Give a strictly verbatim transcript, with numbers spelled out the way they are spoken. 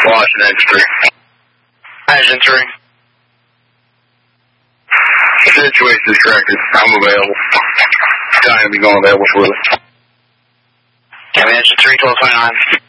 Washington, engine three. Engine three. The situation is corrected. I'm available. Time to be going available for it. Engine three, twelve twenty-nine.